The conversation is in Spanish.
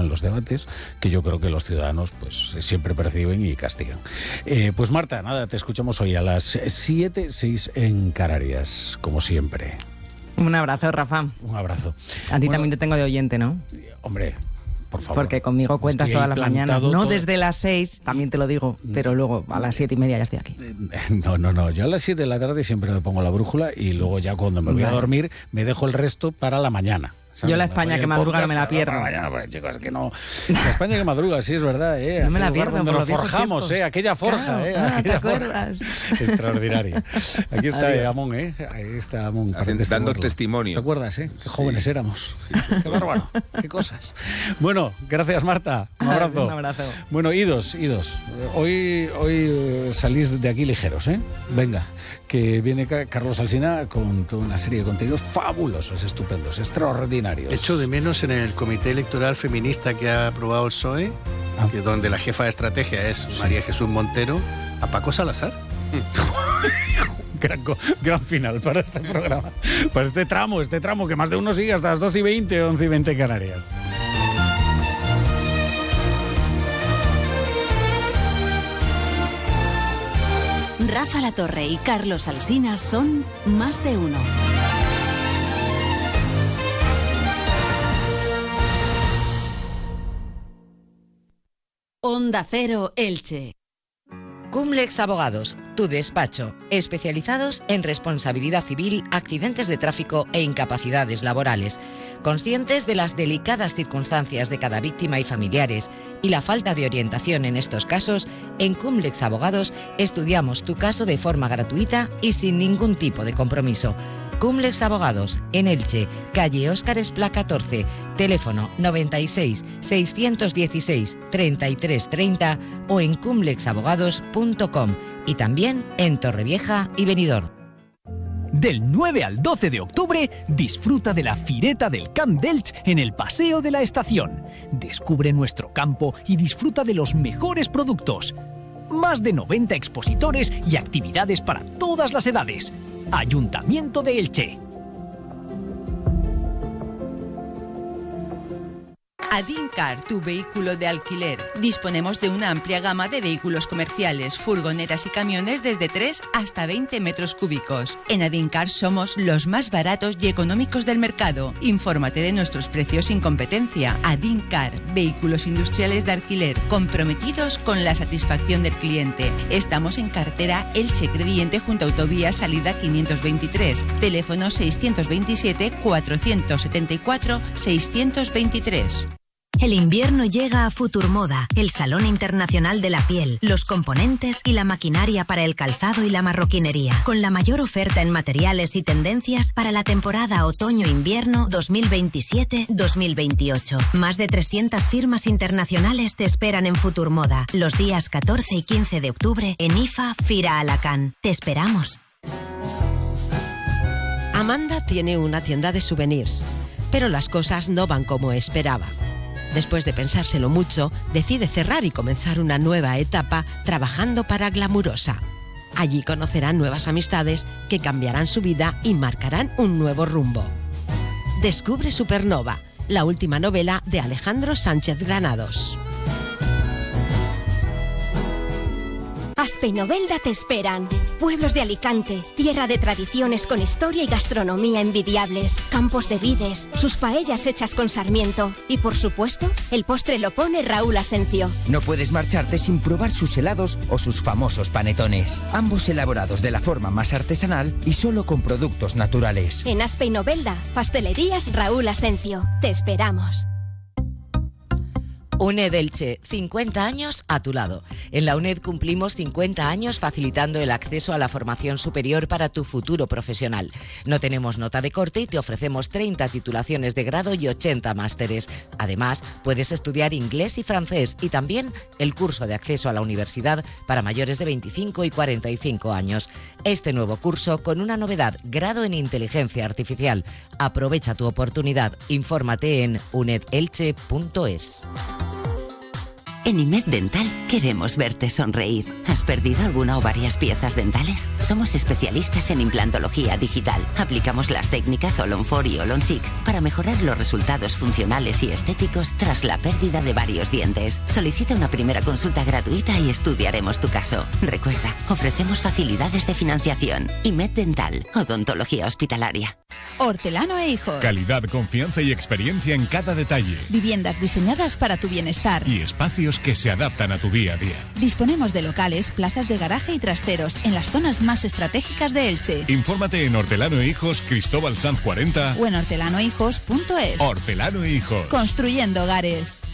en los debates, que yo creo que los ciudadanos pues siempre perciben y castigan. Pues Marta, nada, te escuchamos hoy a las 7:06 en Canarias, como siempre. Un abrazo, Rafa. Un abrazo. A ti también te tengo de oyente, ¿no? Hombre, por favor. Porque conmigo cuentas todas las mañanas. No desde las 6, también te lo digo, pero luego a las 7:30 ya estoy aquí. No. Yo a las 7 de la tarde siempre me pongo la brújula y luego ya cuando me voy a dormir me dejo el resto para la mañana. ¿Sabes? Yo la España que madruga no me la pierdo. Mañana, pues, chicos, es que no. La España que madruga, sí, es verdad. No me la pierdo. Cuando nos forjamos, aquella forja. Claro, ¿te acuerdas? Extraordinaria. Aquí está Amón, Ahí está Amón. Dando testimonio. ¿Te acuerdas, Qué jóvenes éramos. Sí. Qué bárbaro. Qué cosas. Bueno, gracias, Marta. Un abrazo. Un abrazo. Bueno, idos. Hoy salís de aquí ligeros, Venga, que viene Carlos Alsina con toda una serie de contenidos fabulosos, estupendos, extraordinarios. Echo de menos en el Comité Electoral Feminista que ha aprobado el PSOE, que donde la jefa de estrategia es María Jesús Montero, a Paco Salazar. Gran final para este programa, para este tramo, que más de uno sigue hasta las 2:20, 11:20 Canarias. Rafa La Torre y Carlos Alsina son Más de Uno. Onda Cero Elche. Cumlex Abogados, tu despacho, especializados en responsabilidad civil, accidentes de tráfico e incapacidades laborales, conscientes de las delicadas circunstancias de cada víctima y familiares y la falta de orientación en estos casos. En Cumlex Abogados estudiamos tu caso de forma gratuita y sin ningún tipo de compromiso. Cumlex Abogados, en Elche, calle Óscar Esplá 14, teléfono 96 616 33 30 o en cumlexabogados.com y también en Torrevieja y Benidorm. Del 9 al 12 de octubre, disfruta de la Fireta del Camp d'Elx en el Paseo de la Estación. Descubre nuestro campo y disfruta de los mejores productos. Más de 90 expositores y actividades para todas las edades. Ayuntamiento de Elche. Adincar, tu vehículo de alquiler. Disponemos de una amplia gama de vehículos comerciales, furgonetas y camiones desde 3 hasta 20 metros cúbicos. En Adincar somos los más baratos y económicos del mercado. Infórmate de nuestros precios sin competencia. Adincar, vehículos industriales de alquiler, comprometidos con la satisfacción del cliente. Estamos en carretera Elche Crevillente junto a autovía salida 523. Teléfono 627 474 623. El invierno llega a Futurmoda, el Salón Internacional de la Piel, los componentes y la maquinaria para el calzado y la marroquinería, con la mayor oferta en materiales y tendencias para la temporada otoño-invierno 2027-2028. Más de 300 firmas internacionales te esperan en Futurmoda, los días 14 y 15 de octubre en IFA Fira Alacant. Te esperamos. Amanda tiene una tienda de souvenirs, pero las cosas no van como esperaba. Después de pensárselo mucho, decide cerrar y comenzar una nueva etapa trabajando para Glamurosa. Allí conocerán nuevas amistades que cambiarán su vida y marcarán un nuevo rumbo. Descubre Supernova, la última novela de Alejandro Sánchez Granados. Aspe y Novelda te esperan. Pueblos de Alicante, tierra de tradiciones con historia y gastronomía envidiables, campos de vides, sus paellas hechas con sarmiento y, por supuesto, el postre lo pone Raúl Asencio. No puedes marcharte sin probar sus helados o sus famosos panetones, ambos elaborados de la forma más artesanal y solo con productos naturales. En Aspe y Novelda, pastelerías Raúl Asencio. Te esperamos. UNED Elche, 50 años a tu lado. En la UNED cumplimos 50 años facilitando el acceso a la formación superior para tu futuro profesional. No tenemos nota de corte y te ofrecemos 30 titulaciones de grado y 80 másteres. Además, puedes estudiar inglés y francés y también el curso de acceso a la universidad para mayores de 25 y 45 años. Este nuevo curso con una novedad, grado en inteligencia artificial. Aprovecha tu oportunidad. Infórmate en unedelche.es. En IMED Dental queremos verte sonreír. ¿Has perdido alguna o varias piezas dentales? Somos especialistas en implantología digital. Aplicamos las técnicas Olon 4 y Olon 6 para mejorar los resultados funcionales y estéticos tras la pérdida de varios dientes. Solicita una primera consulta gratuita y estudiaremos tu caso. Recuerda, ofrecemos facilidades de financiación. IMED Dental, odontología hospitalaria. Hortelano e Hijos. Calidad, confianza y experiencia en cada detalle. Viviendas diseñadas para tu bienestar. Y espacios que se adaptan a tu día a día. Disponemos de locales, plazas de garaje y trasteros en las zonas más estratégicas de Elche. Infórmate en Hortelano e Hijos, Cristóbal Sanz 40 o en hortelanohijos.es. Hortelano e Hijos. Construyendo hogares.